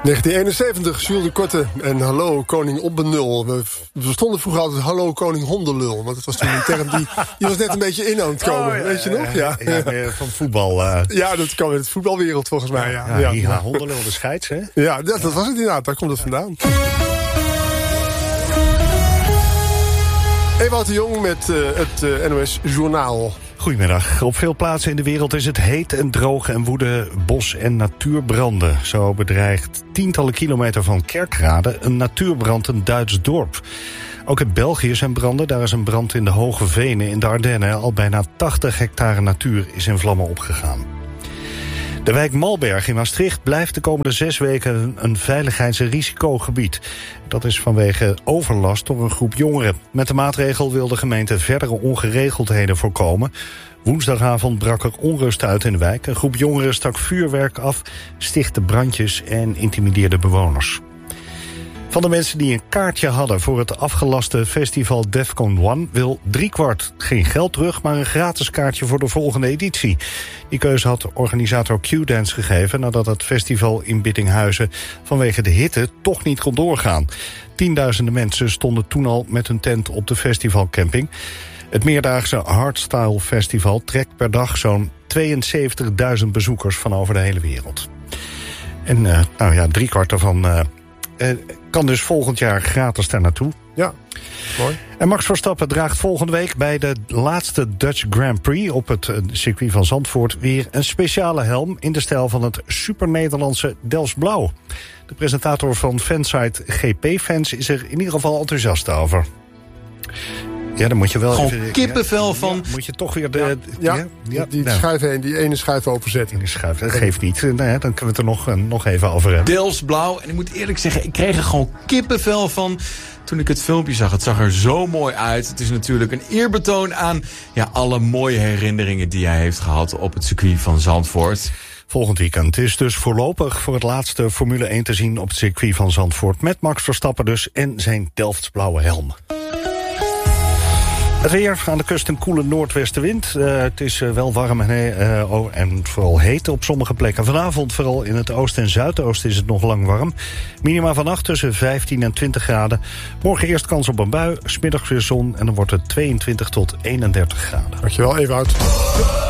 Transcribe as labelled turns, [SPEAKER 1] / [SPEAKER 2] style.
[SPEAKER 1] 1971, Jules de Korte en Hallo Koning Opbenul. We stonden vroeger altijd Hallo Koning Hondenlul. Want het was toen een term die was net een beetje in aan het komen. Weet je nog?
[SPEAKER 2] Ja, van voetbal.
[SPEAKER 1] Ja, dat kwam in de voetbalwereld volgens mij.
[SPEAKER 2] Ja, Hondenlul de scheids, hè?
[SPEAKER 1] Ja, dat was het inderdaad. Daar komt het vandaan. Ewout de Jong met het NOS Journaal.
[SPEAKER 2] Goedemiddag. Op veel plaatsen in de wereld is het heet en droog en woeden bos- en natuurbranden. Zo bedreigt tientallen kilometer van Kerkrade een natuurbrand een Duits dorp. Ook in België zijn branden. Daar is een brand in de Hoge Venen in de Ardennen. Al bijna 80 hectare natuur is in vlammen opgegaan. De wijk Malberg in Maastricht blijft de komende 6 weken een veiligheids- en risicogebied. Dat is vanwege overlast door een groep jongeren. Met de maatregel wil de gemeente verdere ongeregeldheden voorkomen. Woensdagavond brak er onrust uit in de wijk. Een groep jongeren stak vuurwerk af, stichtte brandjes en intimideerde bewoners. Van de mensen die een kaartje hadden voor het afgelaste festival Defcon 1... wil 3/4 geen geld terug, maar een gratis kaartje voor de volgende editie. Die keuze had organisator Q-Dance gegeven nadat het festival in Biddinghuizen vanwege de hitte toch niet kon doorgaan. Tienduizenden mensen stonden toen al met hun tent op de festivalcamping. Het meerdaagse Hardstyle Festival trekt per dag zo'n 72.000 bezoekers van over de hele wereld. En 3/4 daarvan kan dus volgend jaar gratis daar naartoe.
[SPEAKER 1] Ja, mooi.
[SPEAKER 2] En Max Verstappen draagt volgende week bij de laatste Dutch Grand Prix op het circuit van Zandvoort weer een speciale helm in de stijl van het super-Nederlandse Delfts-blauw. De presentator van fansite GP-fans is er in ieder geval enthousiast over. Ja, dan moet je wel
[SPEAKER 3] gewoon
[SPEAKER 2] even
[SPEAKER 3] kippenvel van.
[SPEAKER 2] Moet je toch weer
[SPEAKER 1] die ene schuif openzetten.
[SPEAKER 2] Dat geeft niet. Dan kunnen we het er nog even over hebben.
[SPEAKER 3] Delftsblauw. En ik moet eerlijk zeggen, ik kreeg er gewoon kippenvel van toen ik het filmpje zag. Het zag er zo mooi uit. Het is natuurlijk een eerbetoon aan alle mooie herinneringen die hij heeft gehad op het circuit van Zandvoort.
[SPEAKER 2] Volgend weekend is dus voorlopig voor het laatste Formule 1 te zien op het circuit van Zandvoort. Met Max Verstappen dus en zijn Delftsblauwe helm. Het weer, aan de kust een koele noordwestenwind. Het is wel warm en vooral heet op sommige plekken. Vanavond vooral in het oosten en zuidoosten is het nog lang warm. Minima vannacht tussen 15 en 20 graden. Morgen eerst kans op een bui, 's middags weer zon en dan wordt het 22 tot 31 graden.
[SPEAKER 1] Dankjewel, Ewout.